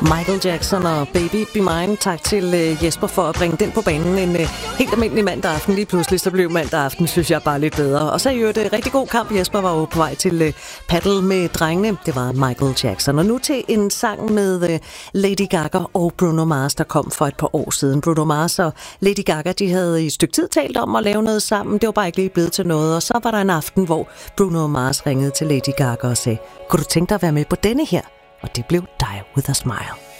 Michael Jackson og Baby Be Mine. Tak til Jesper for at bringe den på banen. En helt almindelig mandag aften. Lige pludselig så blev mandag aften, synes jeg, bare lidt bedre. Og så er jo et rigtig god kamp. Jesper var jo på vej til paddle med drengene. Det var Michael Jackson. Og nu til en sang med Lady Gaga og Bruno Mars, der kom for et par år siden. Bruno Mars og Lady Gaga, de havde i et stykke tid talt om at lave noget sammen. Det var bare ikke lige blevet til noget. Og så var der en aften, hvor Bruno Mars ringede til Lady Gaga og sagde: kunne du tænke dig at være med på denne her? Og det blev Die With A Smile.